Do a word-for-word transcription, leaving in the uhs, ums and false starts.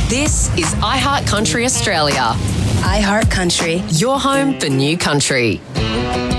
This is iHeart Country Australia. iHeart Country. Your home for new country.